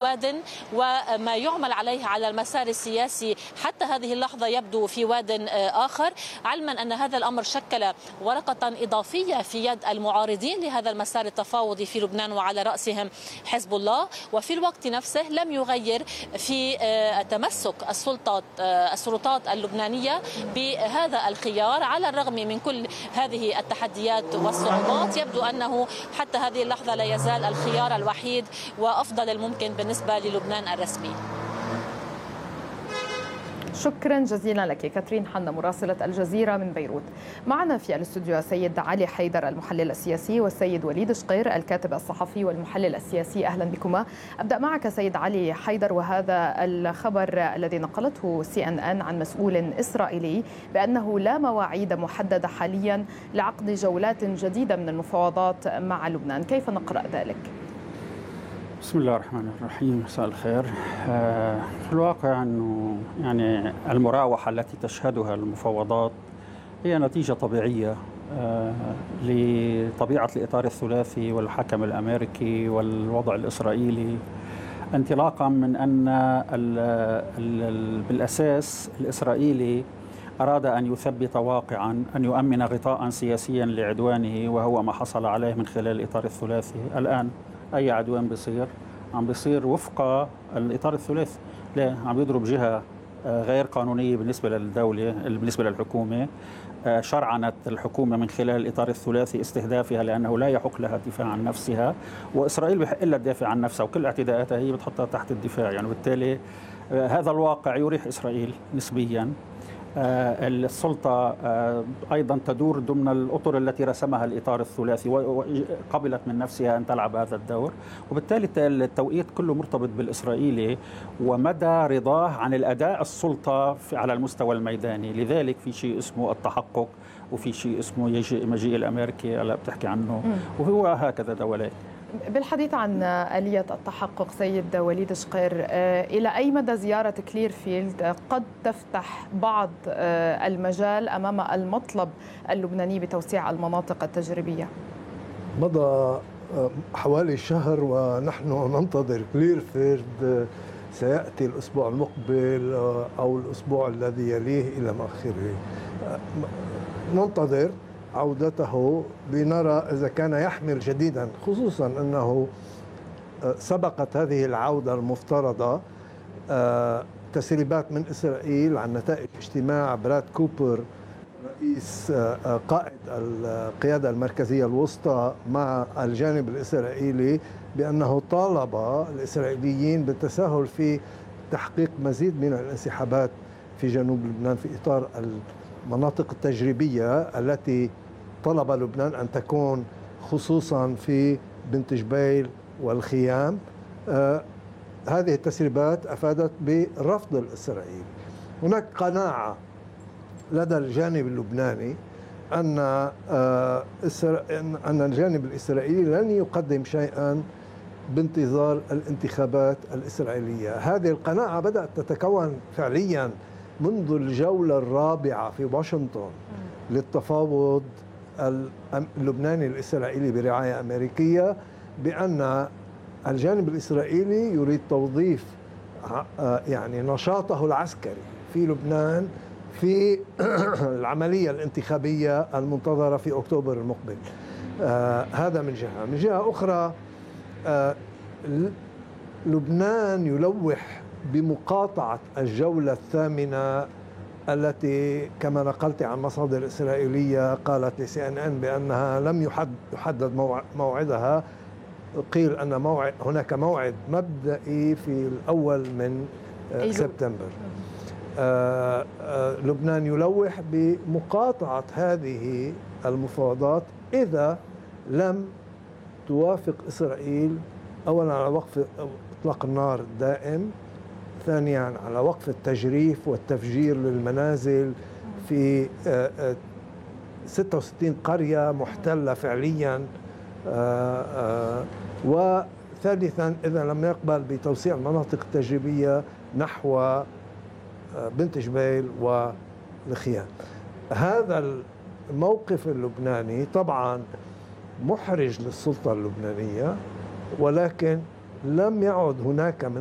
واد، وما يعمل عليه على المسار السياسي حتى هذه اللحظة يبدو في واد آخر، علما أن هذا الأمر شكل ورقة إضافية في يد المعارضين لهذا المسار التفاوضي في لبنان وعلى رأسهم حزب الله. وفي الوقت نفسه لم يغير في تمسك السلطات اللبنانية بهذا الخيار على الرغم من كل هذه التحديات والصعوبات. يبدو أنه حتى هذه اللحظة لا يزال الخيار الوحيد وأفضل الممكن بالنسبة للبنان الرسمي. شكرا جزيلا لك كاترين حنا مراسلة الجزيرة من بيروت. معنا في الاستوديو السيد علي حيدر المحلل السياسي والسيد وليد شقير الكاتب الصحفي والمحلل السياسي. أهلا بكما. أبدأ معك سيد علي حيدر، وهذا الخبر الذي نقلته CNN عن مسؤول إسرائيلي بأنه لا مواعيد محددة حاليا لعقد جولات جديدة من المفاوضات مع لبنان، كيف نقرأ ذلك؟ بسم الله الرحمن الرحيم، مساء الخير. في الواقع أنه يعني المراوحة التي تشهدها المفاوضات هي نتيجة طبيعية لطبيعة الإطار الثلاثي والحكم الأمريكي والوضع الإسرائيلي، انطلاقا من أن بالأساس الإسرائيلي أراد أن يثبت واقعا، أن يؤمن غطاء سياسيا لعدوانه، وهو ما حصل عليه من خلال الإطار الثلاثي. الآن أي عدوان بيصير عم بيصير وفق الإطار الثلاثي، لا عم يضرب جهة غير قانونية بالنسبة للدولة، بالنسبة للحكومة. شرعنت الحكومة من خلال الإطار الثلاثي استهدافها لأنه لا يحق لها الدفاع عن نفسها، وإسرائيل بحق لها تدافع عن نفسها، وكل اعتداءاتها هي بتحطها تحت الدفاع. يعني بالتالي هذا الواقع يريح إسرائيل نسبيا. السلطة أيضا تدور ضمن الأطر التي رسمها الإطار الثلاثي، وقبلت من نفسها أن تلعب هذا الدور، وبالتالي التوقيت كله مرتبط بالإسرائيلي ومدى رضاه عن الأداء السلطة على المستوى الميداني. لذلك في شيء اسمه التحقق، وفي شيء اسمه مجيء الأمريكي اللي بتحكي عنه، وهو هكذا دولات. بالحديث عن آلية التحقق سيد وليد شقير، إلى أي مدى زيارة كليرفيلد قد تفتح بعض المجال أمام المطلب اللبناني بتوسيع المناطق التجريبية؟ مضى حوالي شهر ونحن ننتظر كليرفيلد، سيأتي الأسبوع المقبل أو الأسبوع الذي يليه إلى آخره. ننتظر عودته لنرى إذا كان يحمل جديدا، خصوصا أنه سبقت هذه العودة المفترضة تسريبات من إسرائيل عن نتائج اجتماع براد كوبر رئيس قائد القيادة المركزية الوسطى مع الجانب الإسرائيلي، بأنه طالب الإسرائيليين بالتساهل في تحقيق مزيد من الانسحابات في جنوب لبنان في إطار المناطق التجريبية التي طلب لبنان أن تكون، خصوصا في بنت جبيل والخيام. هذه التسريبات أفادت برفض الإسرائيلي. هناك قناعة لدى الجانب اللبناني أن الجانب الإسرائيلي لن يقدم شيئا بانتظار الانتخابات الإسرائيلية. هذه القناعة بدأت تتكون فعليا منذ الجولة الرابعة في واشنطن للتفاوض اللبناني الإسرائيلي برعاية أمريكية، بأن الجانب الإسرائيلي يريد توظيف يعني نشاطه العسكري في لبنان في العملية الانتخابية المنتظرة في أكتوبر المقبل. هذا من جهة. من جهة أخرى لبنان يلوح بمقاطعة الجولة الثامنة التي كما نقلت عن مصادر إسرائيلية قالت CNN بأنها لم يحدد موعدها. قيل أن هناك موعد مبدئي في الأول من سبتمبر. لبنان يلوح بمقاطعة هذه المفاوضات إذا لم توافق إسرائيل أولا على وقف إطلاق النار الدائم، ثانيا على وقف التجريف والتفجير للمنازل في 66 قرية محتلة فعليا، وثالثا إذا لم يقبل بتوسيع المناطق التجريبية نحو بنت جبيل والخيام. هذا الموقف اللبناني طبعا محرج للسلطة اللبنانية، ولكن لم يعد هناك من